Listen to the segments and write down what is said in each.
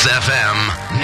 FM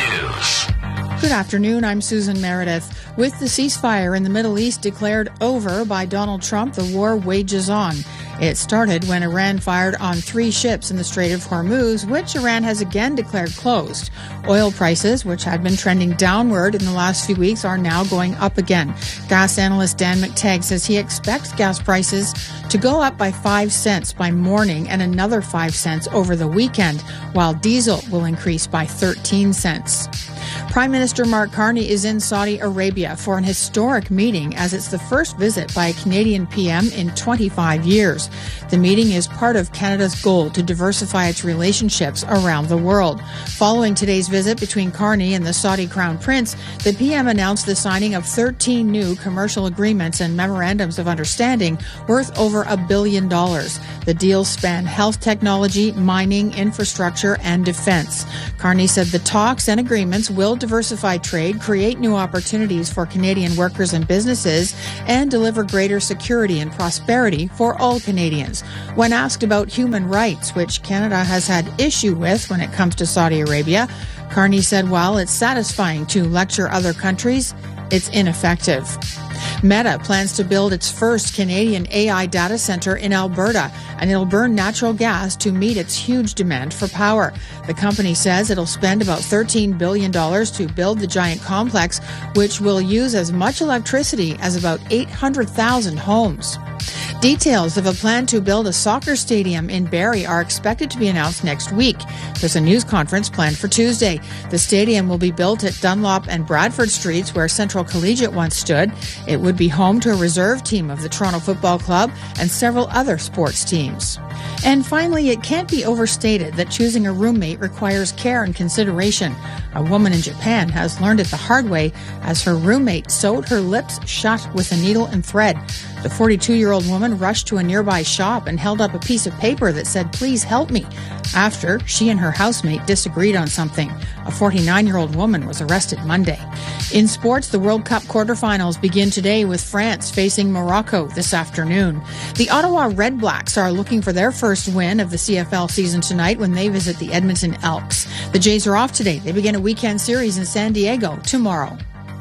News. Good afternoon, I'm Susan Meredith. With the ceasefire in the Middle East declared over by Donald Trump, the war wages on. It started when Iran fired on 3 ships in the Strait of Hormuz, which Iran has again declared closed. Oil prices, which had been trending downward in the last few weeks, are now going up again. Gas analyst Dan McTagg says he expects gas prices to go up by 5 cents by morning and another 5 cents over the weekend, while diesel will increase by 13 cents. Prime Minister Mark Carney is in Saudi Arabia for an historic meeting, as it's the first visit by a Canadian PM in 25 years. The meeting is part of Canada's goal to diversify its relationships around the world. Following today's visit between Carney and the Saudi Crown Prince, the PM announced the signing of 13 new commercial agreements and memorandums of understanding worth over $1 billion. The deals span health technology, mining, infrastructure, and defense. Carney said the talks and agreements will diversify trade, create new opportunities for Canadian workers and businesses, and deliver greater security and prosperity for all Canadians. When asked about human rights, which Canada has had issue with when it comes to Saudi Arabia, Carney said while it's satisfying to lecture other countries, it's ineffective. Meta plans to build its first Canadian AI data center in Alberta, and it'll burn natural gas to meet its huge demand for power. The company says it'll spend about $13 billion to build the giant complex, which will use as much electricity as about 800,000 homes. Details of a plan to build a soccer stadium in Barrie are expected to be announced next week. There's a news conference planned for Tuesday. The stadium will be built at Dunlop and Bradford Streets, where Central Collegiate once stood. It would be home to a reserve team of the Toronto Football Club and several other sports teams. And finally, it can't be overstated that choosing a roommate requires care and consideration. A woman in Japan has learned it the hard way as her roommate sewed her lips shut with a needle and thread. The 42-year-old woman rushed to a nearby shop and held up a piece of paper that said, "Please help me," after she and her housemate disagreed on something. A 49-year-old woman was arrested Monday. In sports, the World Cup quarterfinals begin today with France facing Morocco this afternoon. The Ottawa Red Blacks are looking for their first win of the CFL season tonight when they visit the Edmonton Elks. The Jays are off today. They begin a weekend series in San Diego tomorrow.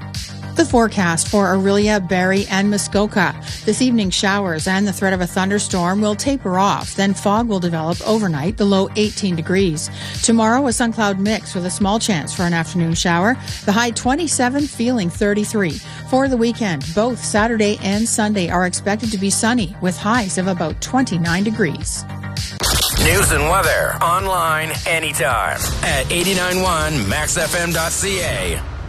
The forecast for Orillia, Barrie, and Muskoka. This evening, showers and the threat of a thunderstorm will taper off. Then fog will develop overnight, the low 18 degrees. Tomorrow, a sun cloud mix with a small chance for an afternoon shower. The high 27, feeling 33. For the weekend, both Saturday and Sunday are expected to be sunny with highs of about 29 degrees. News and weather online anytime at 89.1maxfm.ca.